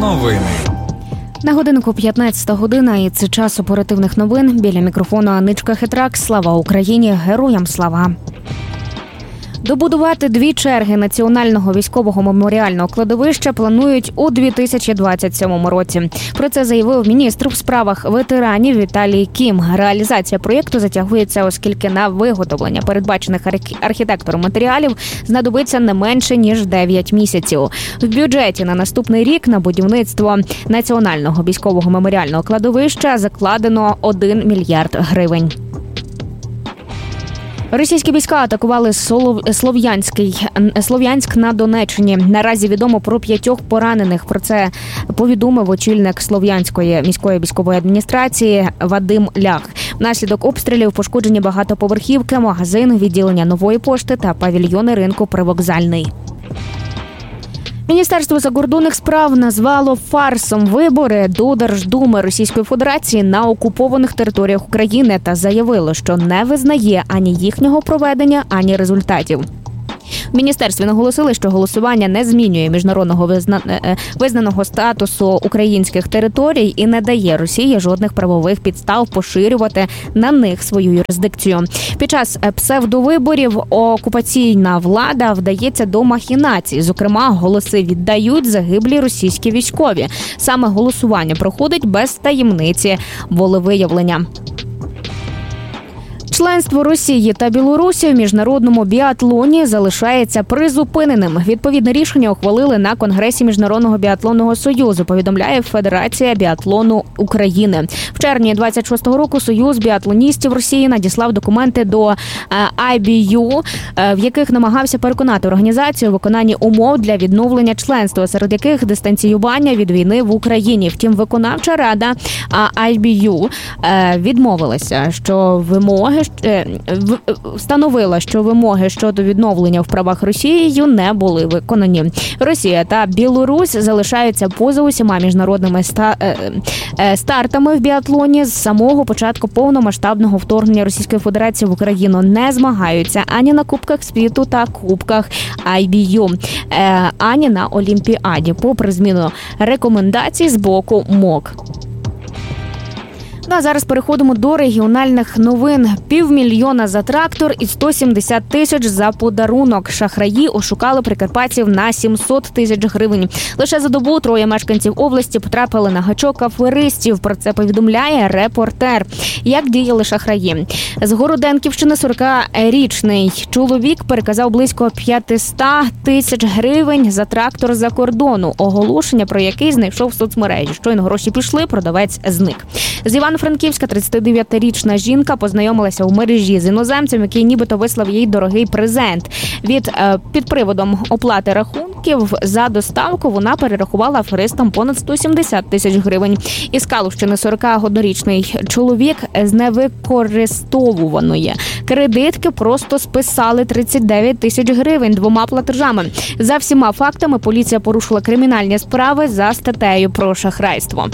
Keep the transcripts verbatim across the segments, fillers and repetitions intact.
новини. На годинку п'ятнадцята година, і це час оперативних новин. Біля мікрофону Аничка Хитрак. Слава Україні! Героям слава! Добудувати дві черги Національного військового меморіального кладовища планують у дві тисячі двадцять сьомому році. Про це заявив міністр в справах ветеранів Віталій Кім. Реалізація проєкту затягується, оскільки на виготовлення передбачених архітектором матеріалів знадобиться не менше, ніж дев'ять місяців. В бюджеті на наступний рік на будівництво Національного військового меморіального кладовища закладено один мільярд гривень. Російські війська атакували Слов'янський, Слов'янськ на Донеччині. Наразі відомо про п'ятьох поранених. Про це повідомив очільник Слов'янської міської військової адміністрації Вадим Лях. Внаслідок обстрілів пошкоджені багатоповерхівки, магазин, відділення Нової пошти та павільйони ринку Привокзальний. Міністерство закордонних справ назвало фарсом вибори до Держдуми Російської Федерації на окупованих територіях України та заявило, що не визнає ані їхнього проведення, ані результатів. В міністерстві наголосили, що голосування не змінює міжнародного визна... визнаного статусу українських територій і не дає Росії жодних правових підстав поширювати на них свою юрисдикцію. Під час псевдовиборів окупаційна влада вдається до махінацій. Зокрема, голоси віддають загиблі російські військові. Саме голосування проходить без таємниці волевиявлення. Членство Росії та Білорусі в міжнародному біатлоні залишається призупиненим. Відповідне рішення ухвалили на Конгресі Міжнародного біатлонного союзу, повідомляє Федерація біатлону України. В червні двадцять шостого року Союз біатлоністів Росії надіслав документи до ай бі ю, в яких намагався переконати організацію у виконанні умов для відновлення членства, серед яких дистанціювання від війни в Україні. Втім, виконавча рада ай бі ю відмовилася, що вимоги встановила, що вимоги щодо відновлення в правах Росією не були виконані. Росія та Білорусь залишаються поза усіма міжнародними стартами в біатлоні з самого початку повномасштабного вторгнення Російської Федерації в Україну. Не змагаються ані на Кубках світу та Кубках ай бі ю, ані на Олімпіаді, попри зміну рекомендацій з боку МОК. Ну, а зараз переходимо до регіональних новин. Півмільйона за трактор і сто сімдесят тисяч за подарунок. Шахраї ошукали прикарпатців на сімсот тисяч гривень. Лише за добу троє мешканців області потрапили на гачок аферистів. Про це повідомляє репортер. Як діяли шахраї? З Городенківщини сорокарічний чоловік переказав близько п'ятсот тисяч гривень за трактор за кордону. Оголошення, про який знайшов в соцмережі. Щойно гроші пішли, продавець зник. З Івано-Франківська тридцятидев'ятирічна жінка познайомилася у мережі з іноземцем, який нібито вислав їй дорогий презент. Від під приводом оплати рахунків за доставку вона перерахувала аферистам понад сто сімдесят тисяч гривень. Із Калущини сорокаоднорічний чоловік з невикористовуваної кредитки просто списали тридцять дев'ять тисяч гривень двома платежами. За всіма фактами поліція порушила кримінальні справи за статтею про шахрайство.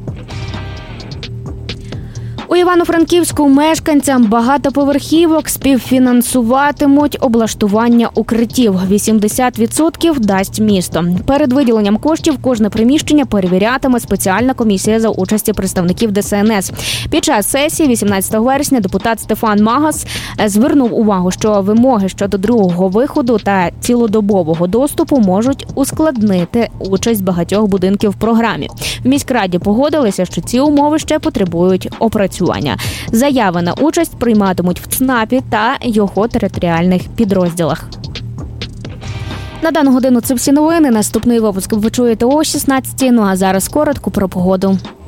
У Івано-Франківську мешканцям багатоповерхівок співфінансуватимуть облаштування укриттів. вісімдесят відсотків дасть місто. Перед виділенням коштів кожне приміщення перевірятиме спеціальна комісія за участі представників де ес ен ес. Під час сесії вісімнадцятого вересня депутат Стефан Магас звернув увагу, що вимоги щодо другого виходу та цілодобового доступу можуть ускладнити участь багатьох будинків в програмі. В міськраді погодилися, що ці умови ще потребують опрацювання. Заяви на участь прийматимуть в ЦНАПі та його територіальних підрозділах. На дану годину це всі новини. Наступний випуск ви чуєте о шістнадцятій. Ну а зараз коротко про погоду.